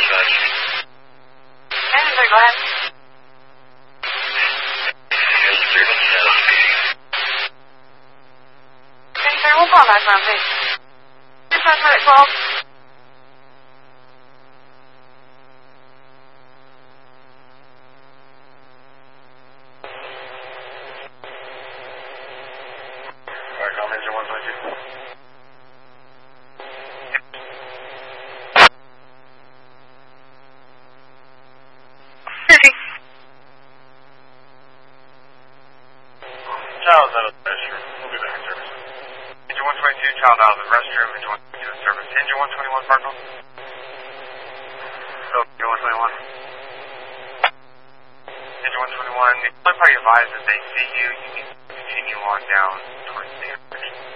Engine 3, go ahead. Engine 3, we'll call back around, please. Dispatch medic 12. Alright, call Engine 122. Child's out of the restroom. We'll be back in service. Engine 122, child out of the restroom. Engine 122 in service. Engine 121, Sparkle. Oh, Engine 121. Engine 121, the only party advised that they see you, you need to continue on down towards the intersection.